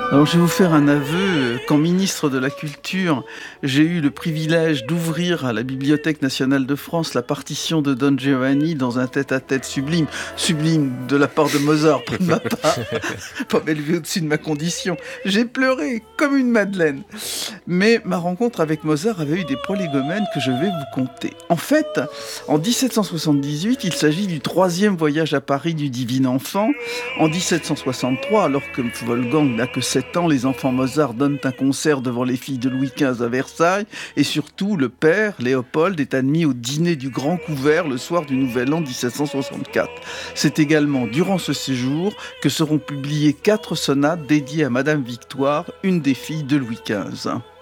Alors, je vais vous faire un aveu. Quand ministre de la Culture, j'ai eu le privilège d'ouvrir à la Bibliothèque nationale de France la partition de Don Giovanni dans un tête-à-tête sublime. Sublime de la part de Mozart, pas de ma part. Pas m'élever au-dessus de ma condition. J'ai pleuré comme une madeleine. Mais ma rencontre avec Mozart avait eu des prolégomènes que je vais vous conter. En fait, en 1778, il s'agit du troisième voyage à Paris du divin enfant. En 1763, alors que Wolfgang n'a que 7 ans, les enfants Mozart donnent un concert devant les filles de Louis XV à Versailles. Et surtout, le père, Léopold, est admis au dîner du Grand Couvert le soir du Nouvel An 1764. C'est également durant ce séjour que seront publiées 4 sonates dédiées à Madame Victoire, une des filles de Louis XV.